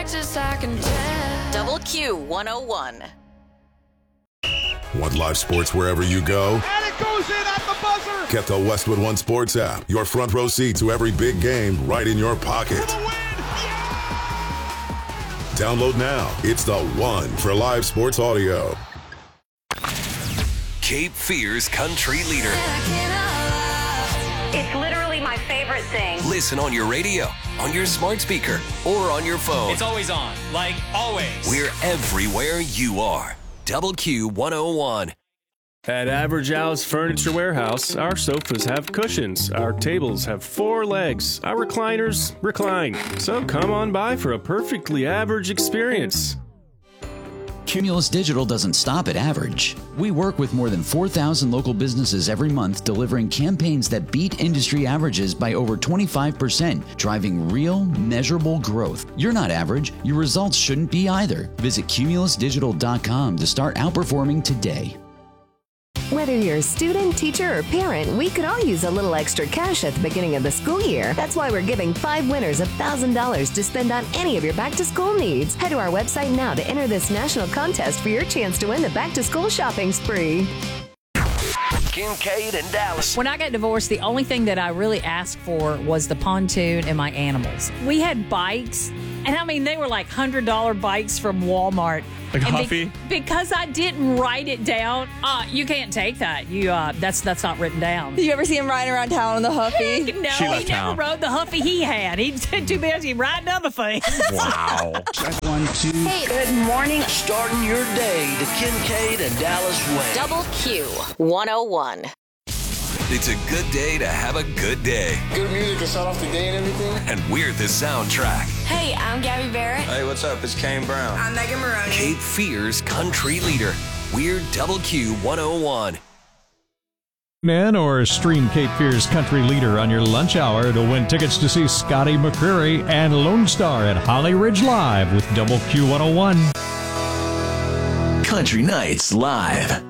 just I can tell. Double Q 101. Want live sports wherever you go? And it goes in at the buzzer! Get the Westwood One Sports app. Your front row seat to every big game right in your pocket. For the win! Download now. It's the one for live sports audio. Cape Fear's country leader. It's literally my favorite thing. Listen on your radio, on your smart speaker, or on your phone. It's always on, like always. We're everywhere you are. Double Q 101. At Average Al's Furniture Warehouse, our sofas have cushions, our tables have 4 legs, our recliners recline. So come on by for a perfectly average experience. Cumulus Digital doesn't stop at average. We work with more than 4,000 local businesses every month, delivering campaigns that beat industry averages by over 25%, driving real, measurable growth. You're not average. Your results shouldn't be either. Visit cumulusdigital.com to start outperforming today. Whether you're a student, teacher, or parent, we could all use a little extra cash at the beginning of the school year. That's why we're giving 5 winners $1,000 to spend on any of your back-to-school needs. Head to our website now to enter this national contest for your chance to win the back-to-school shopping spree. Kincaid and Dallas. When I got divorced, the only thing that I really asked for was the pontoon and my animals. We had bikes, and I mean, they were like $100 bikes from Walmart. Like Huffy? Because I didn't write it down. You can't take that. That's not written down. You ever see him riding around town on the Huffy? Heck no, he never rode the Huffy he had. He's too busy riding other things. Wow. Check 1, 2. Hey, good morning. Starting your day the Kincaid and Dallas way. Double Q 101. It's a good day to have a good day. Good music to start off the day and everything. And we're the soundtrack. Hey, I'm Gabby Barrett. Hey, what's up? It's Kane Brown. I'm Megan Maroney. Cape Fear's country leader. We're Double Q 101. In or stream Cape Fear's country leader on your lunch hour to win tickets to see Scotty McCreery and Lone Star at Holly Ridge Live with Double Q 101. Country Nights Live.